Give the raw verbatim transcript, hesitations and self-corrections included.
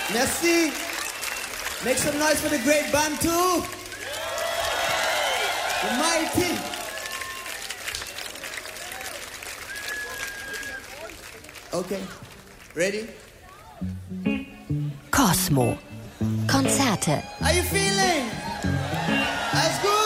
Merci. Make some noise for the great band too. The mighty. Okay. Ready? Cosmo. Konzerte. How you feeling? That's good.